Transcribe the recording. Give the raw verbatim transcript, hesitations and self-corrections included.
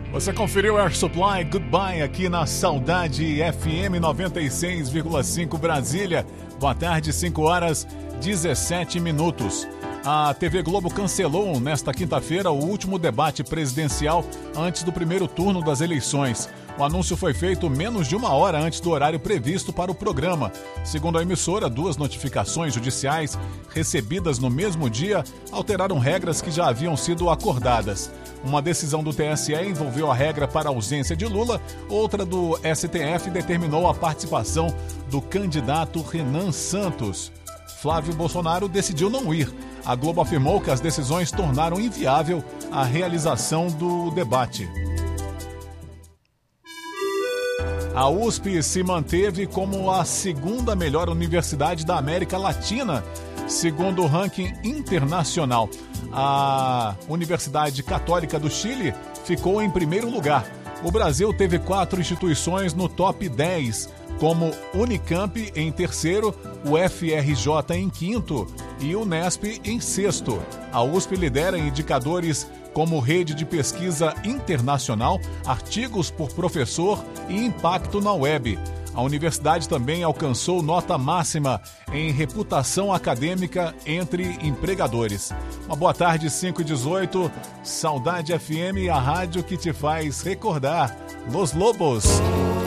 Você conferiu Air Supply Goodbye aqui na Saudade F M noventa e seis vírgula cinco Brasília. Boa tarde, cinco horas dezessete minutos. A T V Globo cancelou nesta quinta-feira o último debate presidencial antes do primeiro turno das eleições. O anúncio foi feito menos de uma hora antes do horário previsto para o programa. Segundo a emissora, duas notificações judiciais recebidas no mesmo dia alteraram regras que já haviam sido acordadas. Uma decisão do T S E envolveu a regra para a ausência de Lula, outra do S T F determinou a participação do candidato Renan Santos. Flávio Bolsonaro decidiu não ir. A Globo afirmou que as decisões tornaram inviável a realização do debate. A U S P se manteve como a segunda melhor universidade da América Latina, segundo o ranking internacional. A Universidade Católica do Chile ficou em primeiro lugar. O Brasil teve quatro instituições no top dez, como Unicamp em terceiro, o F R J em quinto e o Unesp em sexto. A U S P lidera em indicadores como rede de pesquisa internacional, artigos por professor e impacto na web. A universidade também alcançou nota máxima em reputação acadêmica entre empregadores. Uma boa tarde, cinco e dezoito, Saudade F M, a rádio que te faz recordar Los Lobos.